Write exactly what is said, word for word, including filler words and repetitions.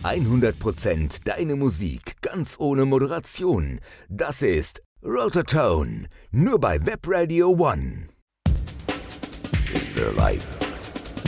hundert Prozent deine Musik, ganz ohne Moderation. Das ist Rotortone, nur bei Webradio One. Ist der live?